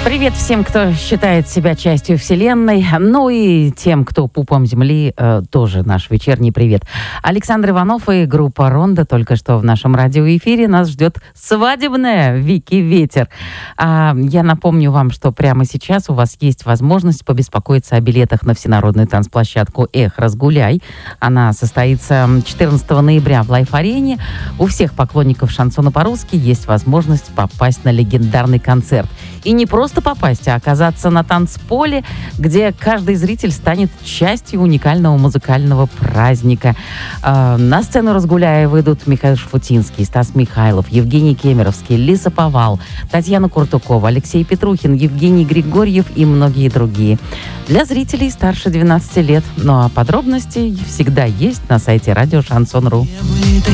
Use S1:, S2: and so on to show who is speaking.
S1: Привет всем, кто считает себя частью Вселенной, ну и тем, кто пупом земли, тоже наш вечерний привет. Александр Иванов и группа «Рондо» только что в нашем радиоэфире. Нас ждет свадебная Вики Ветер. Я напомню вам, что прямо сейчас у вас есть возможность побеспокоиться о билетах на всенародную танцплощадку «Эх, разгуляй». Она состоится 14 ноября в Лайф-арене. У всех поклонников шансона по-русски есть возможность попасть на легендарный концерт. И не просто попасть, а оказаться на танцполе, где каждый зритель станет частью уникального музыкального праздника. На сцену «Разгуляя» выйдут Михаил Шафутинский, Стас Михайлов, Евгений Кемеровский, Лиса Повал, Татьяна Куртукова, Алексей Петрухин, Евгений Григорьев и многие другие. Для зрителей старше 12 лет. Ну а подробности всегда есть на сайте радио Шансон.ру.